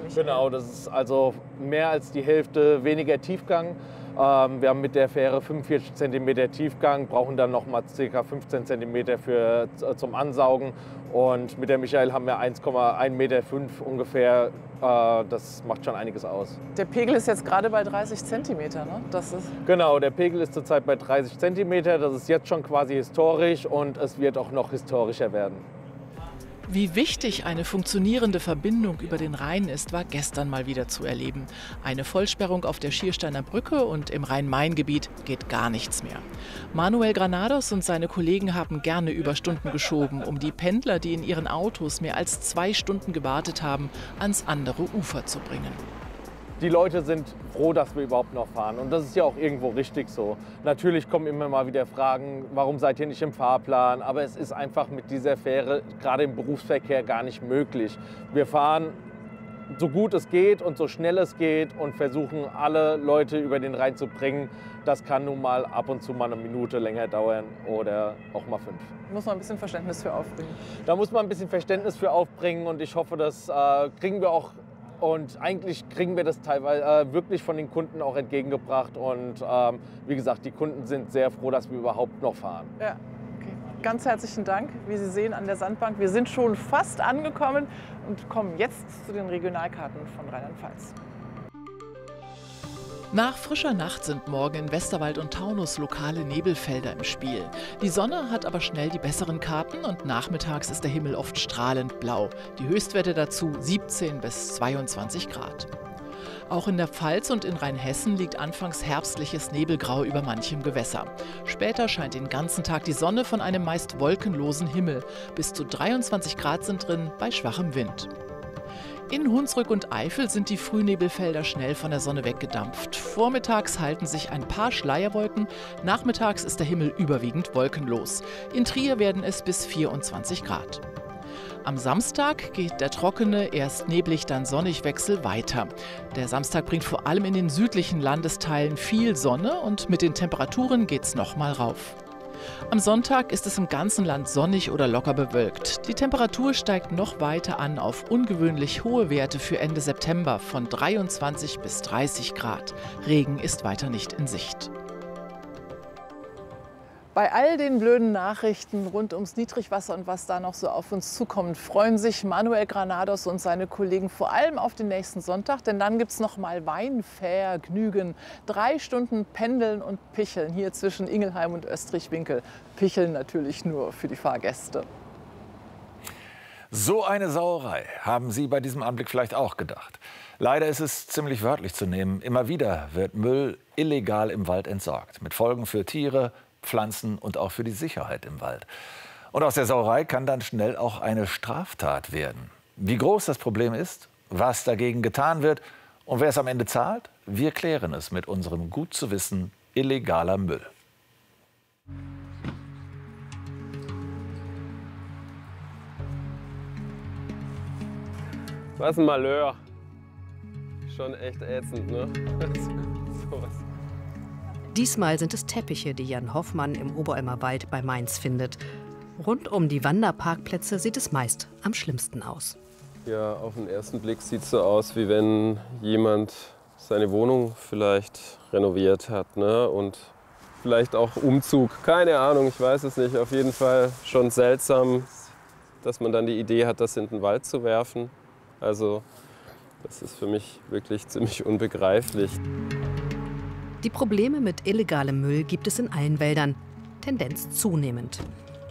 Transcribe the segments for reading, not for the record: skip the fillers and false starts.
nicht. Genau, das ist also mehr als die Hälfte weniger Tiefgang. Wir haben mit der Fähre 45 cm Tiefgang, brauchen dann noch mal ca. 15 cm zum Ansaugen. Und mit der Michael haben wir 1,1,5 Meter ungefähr. Das macht schon einiges aus. Der Pegel ist jetzt gerade bei 30 cm, ne? Das ist Genau, der Pegel ist zurzeit bei 30 cm. Das ist jetzt schon quasi historisch und es wird auch noch historischer werden. Wie wichtig eine funktionierende Verbindung über den Rhein ist, war gestern mal wieder zu erleben. Eine Vollsperrung auf der Schiersteiner Brücke und im Rhein-Main-Gebiet geht gar nichts mehr. Manuel Granados und seine Kollegen haben gerne Überstunden geschoben, um die Pendler, die in ihren Autos mehr als 2 Stunden gewartet haben, ans andere Ufer zu bringen. Die Leute sind froh, dass wir überhaupt noch fahren. Und das ist ja auch irgendwo richtig so. Natürlich kommen immer mal wieder Fragen, warum seid ihr nicht im Fahrplan? Aber es ist einfach mit dieser Fähre, gerade im Berufsverkehr, gar nicht möglich. Wir fahren so gut es geht und so schnell es geht und versuchen, alle Leute über den Rhein zu bringen. Das kann nun mal ab und zu mal eine Minute länger dauern oder auch mal 5. Da muss man ein bisschen Verständnis für aufbringen. Da muss man ein bisschen Verständnis für aufbringen und ich hoffe, das kriegen wir auch. Und eigentlich kriegen wir das teilweise wirklich von den Kunden auch entgegengebracht. Und wie gesagt, die Kunden sind sehr froh, dass wir überhaupt noch fahren. Ja, okay. Ganz herzlichen Dank. Wie Sie sehen an der Sandbank, wir sind schon fast angekommen und kommen jetzt zu den Regionalkarten von Rheinland-Pfalz. Nach frischer Nacht sind morgen in Westerwald und Taunus lokale Nebelfelder im Spiel. Die Sonne hat aber schnell die besseren Karten und nachmittags ist der Himmel oft strahlend blau. Die Höchstwerte dazu 17 bis 22 Grad. Auch in der Pfalz und in Rheinhessen liegt anfangs herbstliches Nebelgrau über manchem Gewässer. Später scheint den ganzen Tag die Sonne von einem meist wolkenlosen Himmel. Bis zu 23 Grad sind drin bei schwachem Wind. In Hunsrück und Eifel sind die Frühnebelfelder schnell von der Sonne weggedampft. Vormittags halten sich ein paar Schleierwolken, nachmittags ist der Himmel überwiegend wolkenlos. In Trier werden es bis 24 Grad. Am Samstag geht der trockene, erst neblig, dann sonnig Wechsel weiter. Der Samstag bringt vor allem in den südlichen Landesteilen viel Sonne und mit den Temperaturen geht's noch mal rauf. Am Sonntag ist es im ganzen Land sonnig oder locker bewölkt. Die Temperatur steigt noch weiter an auf ungewöhnlich hohe Werte für Ende September von 23 bis 30 Grad. Regen ist weiter nicht in Sicht. Bei all den blöden Nachrichten rund ums Niedrigwasser und was da noch so auf uns zukommt, freuen sich Manuel Granados und seine Kollegen vor allem auf den nächsten Sonntag. Denn dann gibt es noch mal Weinvergnügen. 3 Stunden Pendeln und Picheln hier zwischen Ingelheim und Österreich-Winkel. Picheln natürlich nur für die Fahrgäste. So eine Sauerei haben Sie bei diesem Anblick vielleicht auch gedacht. Leider ist es ziemlich wörtlich zu nehmen. Immer wieder wird Müll illegal im Wald entsorgt. Mit Folgen für Tiere, Pflanzen und auch für die Sicherheit im Wald. Und aus der Sauerei kann dann schnell auch eine Straftat werden. Wie groß das Problem ist, was dagegen getan wird und wer es am Ende zahlt, wir klären es mit unserem gut zu wissen illegaler Müll. Was ein Malheur. Schon echt ätzend, ne? Sowas. Diesmal sind es Teppiche, die Jan Hoffmann im Oberämmer Wald bei Mainz findet. Rund um die Wanderparkplätze sieht es meist am schlimmsten aus. Ja, auf den ersten Blick sieht es so aus, wie wenn jemand seine Wohnung vielleicht renoviert hat, ne? Und vielleicht auch Umzug. Keine Ahnung, ich weiß es nicht. Auf jeden Fall schon seltsam, dass man dann die Idee hat, das in den Wald zu werfen. Also das ist für mich wirklich ziemlich unbegreiflich. Die Probleme mit illegalem Müll gibt es in allen Wäldern, Tendenz zunehmend.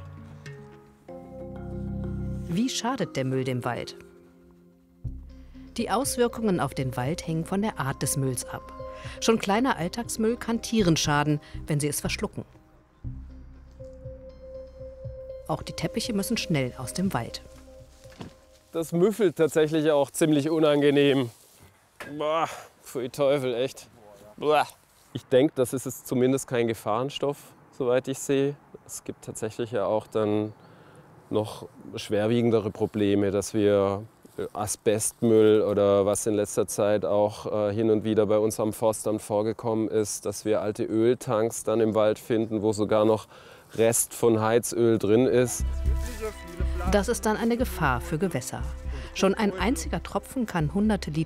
Wie schadet der Müll dem Wald? Die Auswirkungen auf den Wald hängen von der Art des Mülls ab. Schon kleiner Alltagsmüll kann Tieren schaden, wenn sie es verschlucken. Auch die Teppiche müssen schnell aus dem Wald. Das müffelt tatsächlich auch ziemlich unangenehm. Boah, pfui Teufel, echt. Boah. Ich denke, das ist es zumindest kein Gefahrenstoff, soweit ich sehe. Es gibt tatsächlich ja auch dann noch schwerwiegendere Probleme, dass wir Asbestmüll oder was in letzter Zeit auch hin und wieder bei uns am Forst dann vorgekommen ist, dass wir alte Öltanks dann im Wald finden, wo sogar noch Rest von Heizöl drin ist. Das ist dann eine Gefahr für Gewässer. Schon ein einziger Tropfen kann hunderte Liter